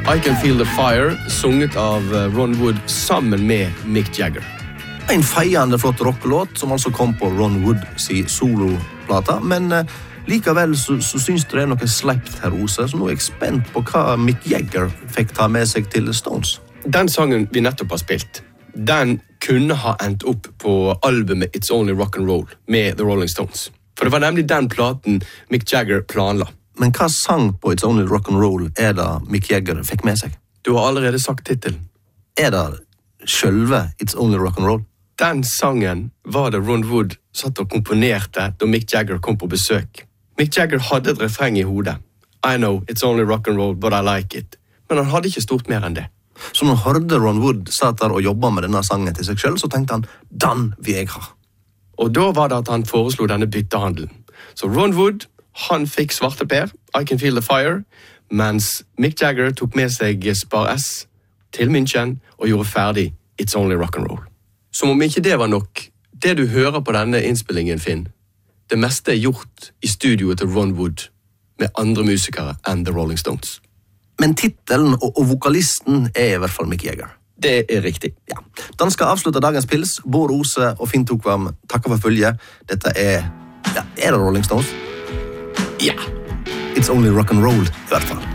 I Can Feel the Fire, sunget av Ron Wood sammen med Mick Jagger. En feiende flott rockelåt som altså kom på Ron Wood si soloplata, men likevel så syns det noe slept her, Ose, så nå jeg spent på hva Mick Jagger fikk ta med seg til Stones. Den sangen vi nettopp har spilt, den kunne ha endt opp på albumet It's Only Rock and Roll med The Rolling Stones. For det var nemlig den platen Mick Jagger planla. Men hva sang på It's Only Rock and Roll det Mick Jagger fikk med seg? Du har allerede sagt titelen. Det selve It's Only Rock and Roll? Den sangen var det Ron Wood satt og komponerte da Mick Jagger kom på besøk. Mick Jagger hadde et refreng i hodet. I know, it's only rock and roll, but I like it. Men han hadde ikke stort mer enn det. Så når hørte Ron Wood satt der og jobbet med denne sangen til seg selv, så tenkte han, den vil jeg ha. Og da var det at han foreslo denne byttehandelen. Så Ron Wood, han fikk Svarte Per, I Can Feel the Fire, mens Mick Jagger tok med seg Spar S til München og gjorde ferdig It's Only Rock and Roll. Som om ikke det var nok, det du hører på denne innspillingen, Finn, det meste gjort i studioet til Ron Wood med andre musikere enn The Rolling Stones. Men titelen og vokalisten i hvert fall Mick Jagger. Det riktig. Ja. Den skal avslutte dagens pils. Bård Ose og Finn Tokvam takker for følge. Dette det Rolling Stones? Ja. It's Only Rock and Roll i hvert fall.